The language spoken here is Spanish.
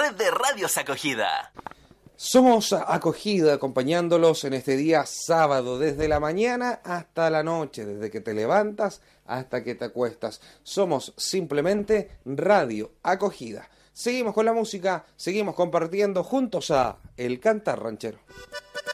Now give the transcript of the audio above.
red de radios Acogida. Somos Acogida, acompañándolos en este día sábado, desde la mañana hasta la noche, desde que te levantas hasta que te acuestas. Somos simplemente Radio Acogida. Seguimos con la música, seguimos compartiendo juntos a El Cantar Ranchero.